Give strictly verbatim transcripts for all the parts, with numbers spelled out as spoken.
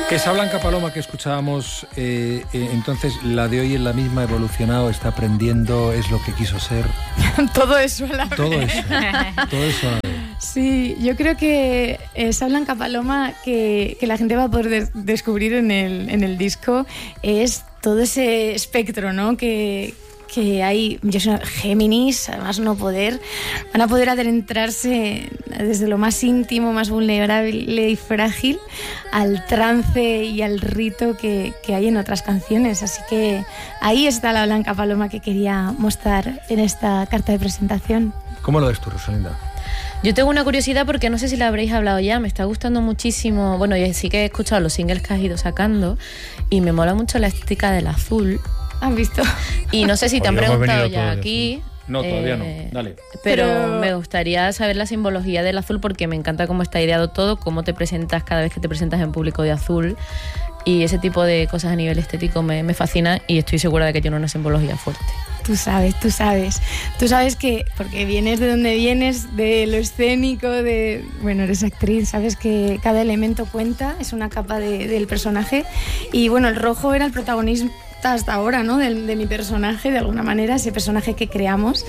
Esa Blanca Paloma que escuchábamos, eh, eh, entonces la de hoy es la misma, ha evolucionado, está aprendiendo, es lo que quiso ser. Todo eso a la vez. Todo eso, todo eso a la vez. Sí, yo creo que esa Blanca Paloma que, que la gente va a poder de- descubrir en el, en el disco es todo ese espectro, ¿no? Que, que hay, yo soy Géminis, además no poder, van a poder adentrarse desde lo más íntimo, más vulnerable y frágil al trance y al rito que, que hay en otras canciones. Así que ahí está la Blanca Paloma que quería mostrar en esta carta de presentación. ¿Cómo lo ves tú, Rosalinda? Yo tengo una curiosidad porque no sé si la habréis hablado ya, me está gustando muchísimo, bueno, yo sí que he escuchado los singles que has ido sacando y me mola mucho la estética del azul. ¿Has visto? Y no sé si te han Hoy hemos preguntado venido ya todos de aquí. No, todavía eh, no. Dale. Pero, Pero- me gustaría saber la simbología del azul porque me encanta cómo está ideado todo, cómo te presentas cada vez que te presentas en público de azul. Y ese tipo de cosas a nivel estético me, me fascina y estoy segura de que tiene una simbología fuerte. Tú sabes, tú sabes. Tú sabes que, porque vienes de donde vienes, de lo escénico, de... Bueno, eres actriz, sabes que cada elemento cuenta, es una capa de- del personaje. Y bueno, el rojo era el protagonista hasta ahora, ¿no? De, de mi personaje, de alguna manera, ese personaje que creamos.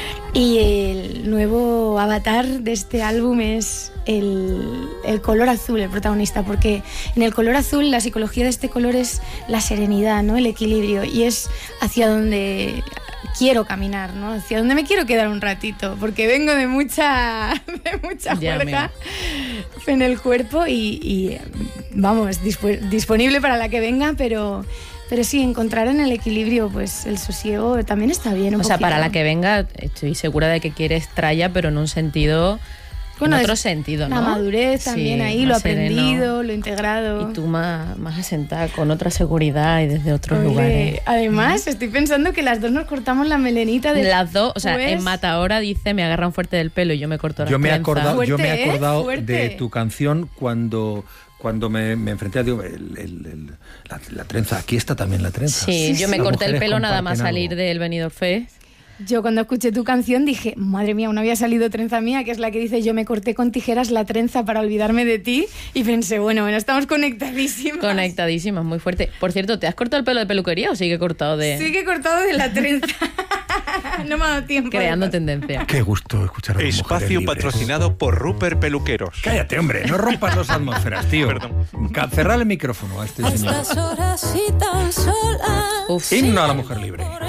Y el nuevo avatar de este álbum es el, el color azul, el protagonista, porque en el color azul la psicología de este color es la serenidad, ¿no? El equilibrio, y es hacia donde quiero caminar, ¿no? Hacia donde me quiero quedar un ratito, porque vengo de mucha, de mucha Ya, juerga en el cuerpo y, y, vamos, dispu- disponible para la que venga, pero... Pero sí, encontrar en el equilibrio, pues el sosiego también está bien. Un O sea, poquito. para la que venga, estoy segura de que quieres tralla, pero en un sentido, Bueno, en otro es sentido, ¿no? La madurez también Sí, ahí, lo más sereno. aprendido, lo integrado. Y tú más, más asentada, con otra seguridad y desde otros Ole, lugares. Además, estoy pensando que las dos nos cortamos la melenita de... Las dos, o sea, Pues- en Mata ahora dice me agarran fuerte del pelo y yo me corto las Yo me he trenzas. acordado, yo me he Fuerte, ¿eh? acordado Fuerte. de tu canción cuando, cuando me, me enfrenté a digo, el, el- el- la, la trenza. Aquí está también la trenza. Sí, yo me Las corté el mujeres pelo nada más comparten salir algo. del Benidorm Fest. Yo cuando escuché tu canción dije, madre mía, una había salido trenza mía, que es la que dice yo me corté con tijeras la trenza para olvidarme de ti. Y pensé, bueno, bueno, estamos conectadísimas. Conectadísimas, muy fuerte. Por cierto, ¿te has cortado el pelo de peluquería o sigue cortado de Sigue cortado de la trenza. No me ha dado tiempo. creando tendencia? Qué gusto escuchar a las mujeres Espacio libres. patrocinado por Rupert Peluqueros. Cállate, hombre, no rompas las atmósferas, tío. Perdón. Ca- Cerrar el micrófono a este A señor. estas horas y tan sola. Uf. Himno a la mujer libre.